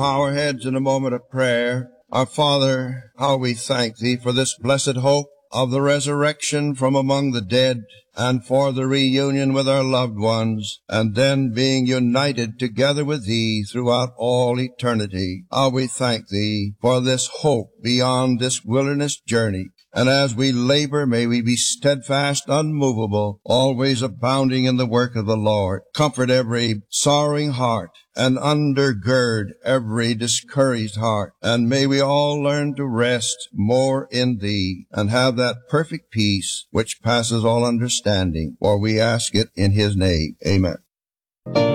Bow our heads in a moment of prayer. Our Father, how we thank Thee for this blessed hope of the resurrection from among the dead, and for the reunion with our loved ones, and then being united together with Thee throughout all eternity. How we thank Thee for this hope beyond this wilderness journey. And as we labor, may we be steadfast, unmovable, always abounding in the work of the Lord. Comfort every sorrowing heart, and undergird every discouraged heart. And may we all learn to rest more in Thee, and have that perfect peace which passes all understanding. For we ask it in His name. Amen.